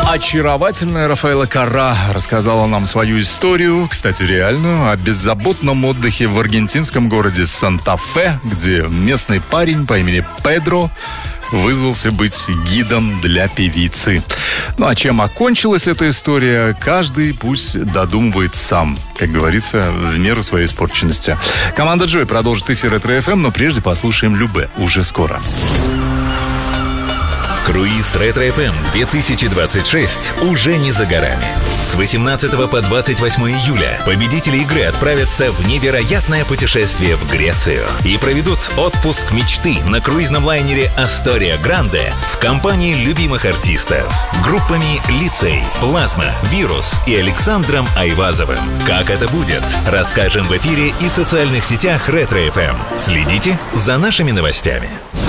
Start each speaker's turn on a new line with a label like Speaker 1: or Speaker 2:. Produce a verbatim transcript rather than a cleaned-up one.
Speaker 1: Очаровательная Рафаэла Карра рассказала нам свою историю, кстати, реальную, о беззаботном отдыхе в аргентинском городе Санта-Фе, где местный парень по имени Педро вызвался быть гидом для певицы. Ну а чем окончилась эта история, каждый пусть додумывает сам, как говорится, в меру своей испорченности. Команда Джой продолжит эфир Ретро-эф эм, но прежде послушаем Любэ уже скоро.
Speaker 2: Круиз Ретро-эф эм две тысячи двадцать шесть уже не за горами. С восемнадцатого по двадцать восьмое июля победители игры отправятся в невероятное путешествие в Грецию и проведут отпуск мечты на круизном лайнере Астория Гранде в компании любимых артистов. Группами Лицей, Плазма, Вирус и Александром Айвазовым. Как это будет, расскажем в эфире и социальных сетях Ретро-эф эм. Следите за нашими новостями.